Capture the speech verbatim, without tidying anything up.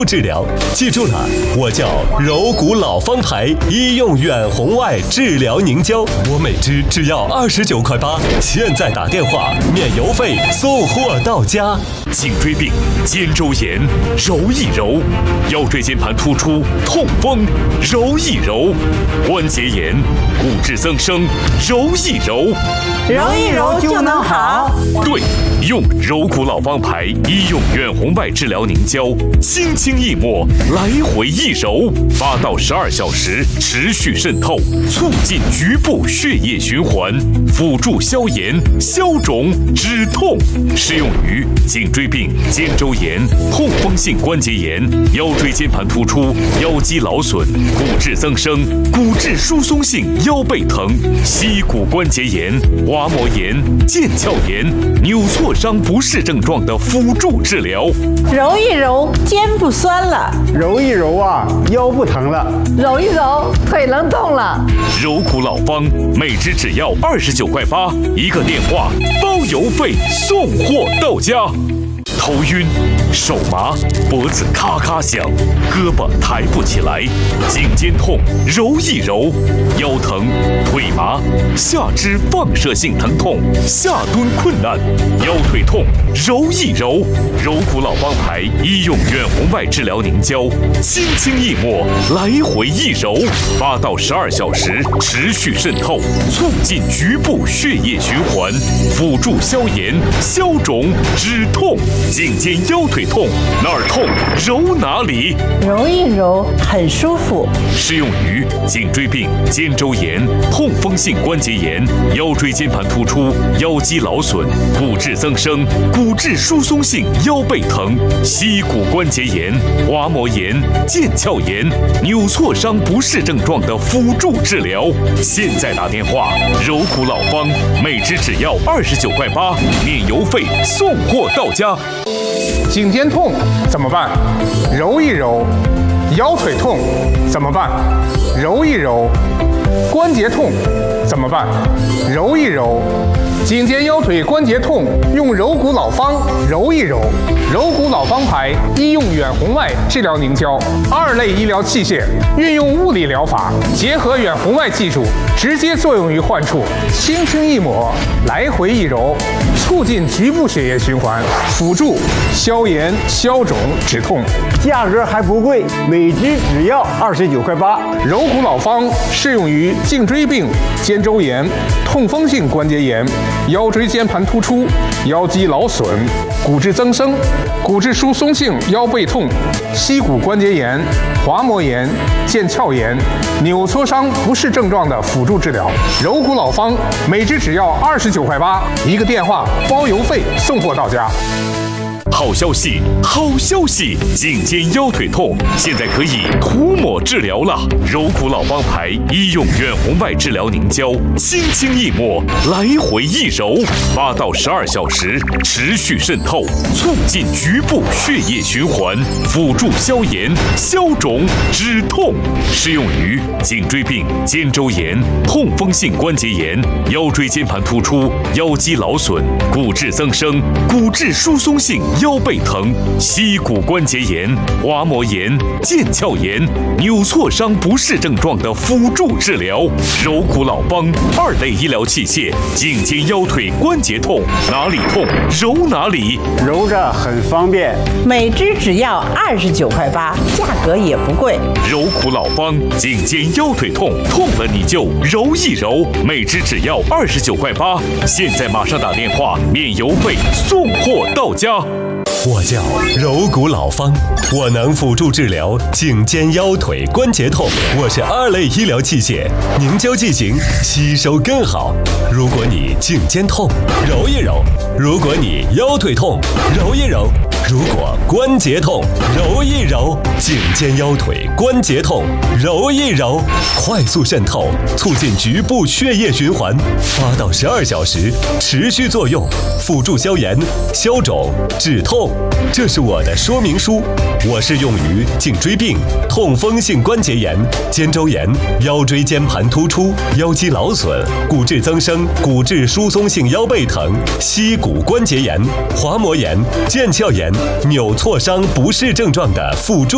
治疗，记住了，我叫柔骨老方牌医用远红外治疗凝胶，我每支只要二十九块八，现在打电话免邮费送货到家。 颈椎病、肩周炎，揉一揉；腰椎间盘突出、痛风，揉一揉；关节炎、骨质增生，揉一揉， 揉一揉就能好。 对，用柔骨老方牌医用远红外治疗凝胶，轻轻一抹，来回一揉，八到十二小时持续渗透，促进局部血液循环，辅助消炎、消肿、止痛，适用于颈椎病、肩周炎、痛风性关节炎、腰椎间盘突出、腰肌劳损、骨质增生、骨质疏松性腰背疼、膝骨关节炎、滑膜炎、腱鞘炎、扭挫伤不适症状的辅助治疗。 揉一揉，肩不酸了； 揉一揉啊，腰不疼了； 揉一揉，腿能动了。 柔骨老方，每支只要二十九块八，一个电话包邮费，送货到家。头晕、手麻、脖子咔咔响、胳膊抬不起来、颈肩痛，揉一揉；腰疼、腿麻、下肢放射性疼痛、下蹲困难、腰腿痛，揉一揉。柔骨老方牌医用远红外治疗凝胶，轻轻一抹，来回一揉，八到十二小时持续渗透，促进局部血液循环，辅助消炎、消肿、止痛。颈肩腰腿痛，哪儿痛揉哪里， 揉一揉很舒服。 适用于颈椎病、肩周炎、痛风性关节炎、腰椎间盘突出、腰肌劳损、骨质增生、骨质疏松性腰背疼、膝骨关节炎、滑膜炎、腱鞘炎、扭挫伤不适症状的辅助治疗。现在打电话，柔骨老方，每支只要二十九块八，免邮费送货到家。 颈肩痛怎么办？揉一揉。腰腿痛怎么办？揉一揉。关节痛怎么办？揉一揉。颈肩腰腿关节痛，用柔骨老方揉一揉。柔骨老方牌医用远红外治疗凝胶，二类医疗器械，运用物理疗法，结合远红外技术，直接作用于患处，轻轻一抹，来回一揉，促进局部血液循环，辅助消炎、消肿、止痛。 价格还不贵，每支只要二十九块八。 柔骨老方适用于颈椎病、肩周炎、痛风性关节炎、腰椎间盘突出、腰肌劳损、骨质增生、骨质疏松性腰背痛、膝骨关节炎、滑膜炎、腱鞘炎、扭挫伤不适症状的辅助治疗。柔骨老方每支只要二十九块八，一个电话包邮费送货到家。 好消息，好消息！颈肩腰腿痛现在可以涂抹治疗了。柔骨老方牌医用远红外治疗凝胶，轻轻一抹，来回一揉，八到十二小时持续渗透，促进局部血液循环，辅助消炎、消肿、止痛。适用于颈椎病、肩周炎、痛风性关节炎、腰椎间盘突出、腰肌劳损、骨质增生、骨质疏松性腰背疼、膝骨关节炎、滑膜炎、腱鞘炎、扭挫伤不适症状的辅助治疗。柔骨老方二类医疗器械，颈肩腰腿关节痛，哪里痛揉哪里， 揉着很方便。 每支只要二十九块八，价格也不贵。 柔骨老方，颈肩腰腿痛，痛了你就揉一揉，每支只要二十九块八。现在马上打电话，免邮费送货到家。 我叫柔骨老方，我能辅助治疗颈肩腰腿关节痛。我是二类医疗器械，凝胶剂型吸收更好。如果你颈肩痛，揉一揉；如果你腰腿痛，揉一揉；如果关节痛，揉一揉。颈肩腰腿关节痛，揉一揉，快速渗透，促进局部血液循环，八到十二小时持续作用，辅助消炎、消肿、止痛。这是我的说明书，我是用于颈椎病、痛风性关节炎、肩周炎、腰椎间盘突出、腰肌劳损、骨质增生、骨质疏松性腰背疼、膝骨关节炎、滑膜炎、腱鞘炎、扭挫伤不适症状的辅助